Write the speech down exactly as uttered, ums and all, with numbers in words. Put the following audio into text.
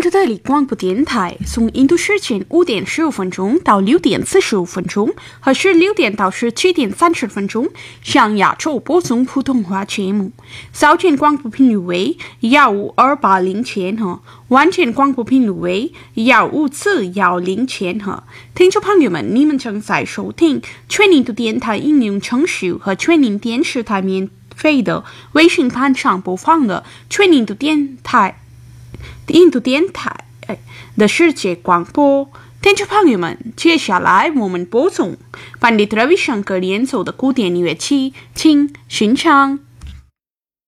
特德里广播电台从印度时间五点十五分钟到六点四十五分钟，和十六点到十七点三十分钟向亚洲播送普通话节目。早间广播频率为幺五二八零千赫，晚间广播频率为幺五四幺零千赫。听众朋友们，你们正在收听全印度电台应用程序和全印电视台免费的微信盘上播放的全印度电台。印度电台的世界广播，听众朋友们，接下来我们播送班迪特拉维尚格演奏的古典音乐曲，请欣赏。